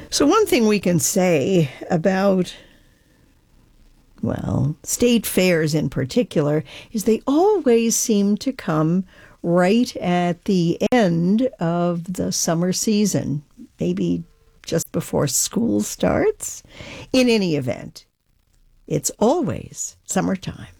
So one thing we can say about, well, state fairs in particular, is they always seem to come right at the end of the summer season, maybe just before school starts. In any event, it's always summertime.